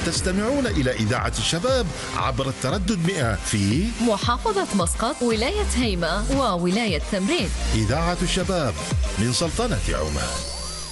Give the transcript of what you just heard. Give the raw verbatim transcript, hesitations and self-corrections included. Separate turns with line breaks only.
تستمعون إلى إذاعة الشباب عبر التردد مئة في
محافظة مسقط، ولاية هيمة، وولاية تمرين.
إذاعة الشباب من سلطنة عمان.